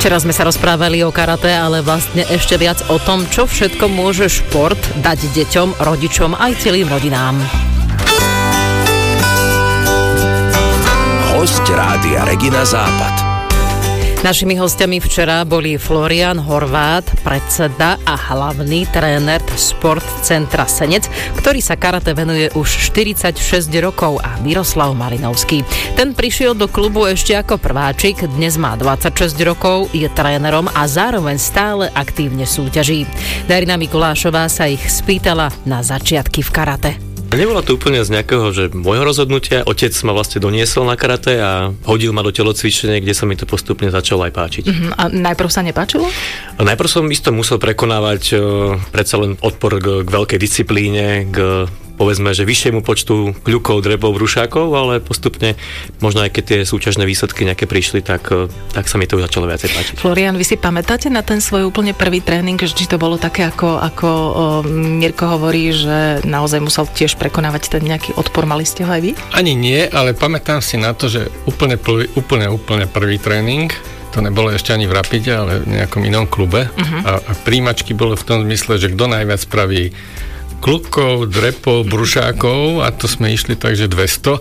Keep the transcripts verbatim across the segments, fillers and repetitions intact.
Včera sme sa rozprávali o karate, ale vlastne ešte viac o tom, čo všetko môže šport dať deťom, rodičom aj celým rodinám. Hosť Rádia Regina Západ. Našimi hostiami včera boli Florian Horvát, predseda a hlavný tréner Sport centra Senec, ktorý sa karate venuje už štyridsaťšesť rokov, a Miroslav Malinovský. Ten prišiel do klubu ešte ako prváčik, dnes má dvadsaťšesť rokov, je trénerom a zároveň stále aktívne súťaží. Darina Mikulášová sa ich spýtala na začiatky v karate. Nebolo to úplne z nejakého, že môjho rozhodnutia. Otec ma vlastne doniesol na karate a hodil ma do telocvičenia, kde sa mi to postupne začalo aj páčiť. Uh-huh. A najprv sa nepáčilo? A najprv som isto musel prekonávať uh, predsa len odpor k, k veľkej disciplíne, k povedzme, že vyššiemu počtu kľukov, drepov, brušákov, ale postupne, možno aj keď tie súťažné výsledky nejaké prišli, tak, tak sa mi to už začalo viacej páčiť. Florian, vy si pamätáte na ten svoj úplne prvý tréning, že či to bolo také, ako, ako o, Mirko hovorí, že naozaj musel tiež prekonávať ten nejaký odpor, mali ste ho aj vy? Ani nie, ale pamätám si na to, že úplne, prvý, úplne, úplne prvý tréning, to nebolo ešte ani v Rapide, ale v nejakom inom klube. Uh-huh. A, a príjmačky bolo v tom zmysle, že kto najviac spraví klukov, drepov, brušákov, a to sme išli takže dvesto.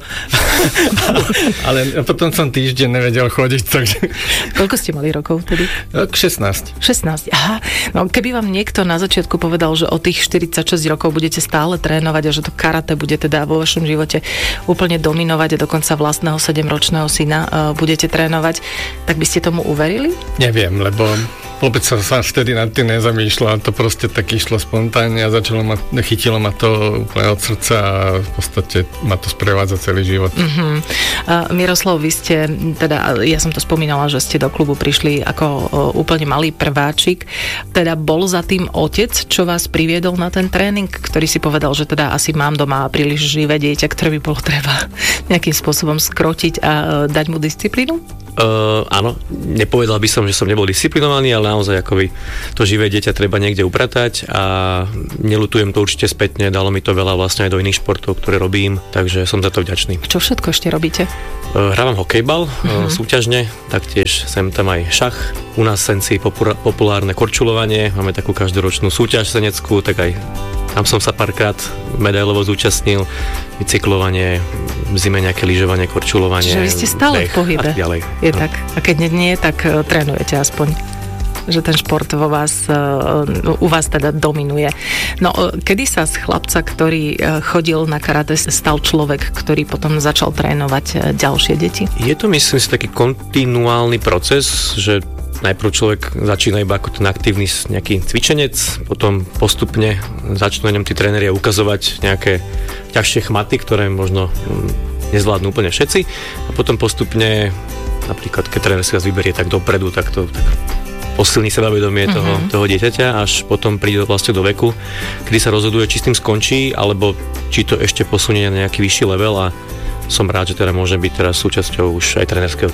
Ale potom som týždeň nevedel chodiť, takže... Koľko ste mali rokov vtedy? šestnásť. šestnásť, aha. No keby vám niekto na začiatku povedal, že od tých štyridsaťšesť rokov budete stále trénovať a že to karate bude teda vo vašom živote úplne dominovať a dokonca vlastného sedemročného syna uh, budete trénovať, tak by ste tomu uverili? Neviem, lebo vôbec som sa vtedy nad tým nezamýšľal, to proste tak išlo spontánne a začalo ma, chytilo ma to úplne od srdca a v podstate ma to sprevádza celý život. Uh-huh. Uh, Miroslav, vy ste, teda ja som to spomínala, že ste do klubu prišli ako uh, úplne malý prváčik, teda bol za tým otec, čo vás priviedol na ten tréning, ktorý si povedal, že teda asi mám doma príliš živé dieťa, ktoré by bolo treba nejakým spôsobom skrotiť a uh, dať mu disciplínu? Uh, áno, nepovedal by som, že som nebol disciplinovaný, ale naozaj akoby to živé dieťa treba niekde upratať a neľutujem to určite spätne, dalo mi to veľa vlastne aj do iných športov, ktoré robím, takže som za to vďačný. Čo všetko ešte robíte? Uh, hrávam hokejbal, uh-huh. uh, súťažne, taktiež sem tam aj šach. U nás v Senci popul- populárne korčulovanie, máme takú každoročnú súťaž seneckú, tak aj tam som sa párkrát medailovo zúčastnil, bicyklovanie, v zime nejaké lyžovanie, korčulovanie. Čiže vy ste stále beh, v pohybe. A ďalej. Je no. tak. A keď nie, nie, tak uh, trénujete aspoň. Že ten šport vo vás, uh, u vás teda dominuje. No, uh, kedy sa z chlapca, ktorý uh, chodil na karate, stal človek, ktorý potom začal trénovať uh, ďalšie deti? Je to, myslím si, taký kontinuálny proces, že najprv človek začína iba ako ten aktívny nejaký cvičenec, potom postupne začnú na ňom tí tréneri ukazovať nejaké ťažšie chmaty, ktoré možno nezvládnu úplne všetci, a potom postupne, napríklad keď tréner si vás vyberie tak dopredu, tak to tak posilní sebavedomie uh-huh. toho, toho dieťaťa, až potom príde vlastne do veku, kedy sa rozhoduje, či s tým skončí, alebo či to ešte posunie na nejaký vyšší level, a som rád, že teda môžem byť teraz súčasťou už aj trénerského.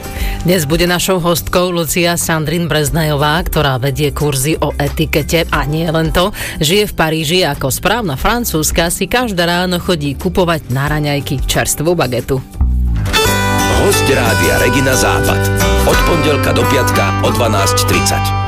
Dnes bude našou hostkou Lucia Sandrine Breznajová, ktorá vedie kurzy o etikete, a nie len to, žije v Paríži, ako správna Francúzska si každé ráno chodí kupovať na raňajky čerstvú bagetu. Hosť Rádia Regina Západ. Od pondelka do piatka o dvanásť tridsať.